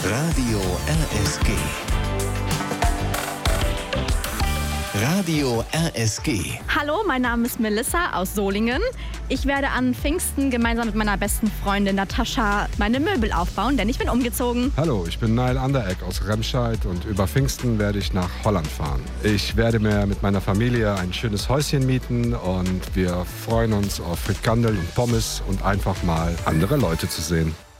Radio RSG. Radio RSG. Hallo, mein Name ist Melissa aus Solingen. Ich werde an Pfingsten gemeinsam mit meiner besten Freundin Natascha meine Möbel aufbauen, denn ich bin umgezogen. Hallo, ich bin Niall Anderegg aus Remscheid und über Pfingsten werde ich nach Holland fahren. Ich werde mir mit meiner Familie ein schönes Häuschen mieten und wir freuen uns auf Frikandel und Pommes und einfach mal andere Leute zu sehen.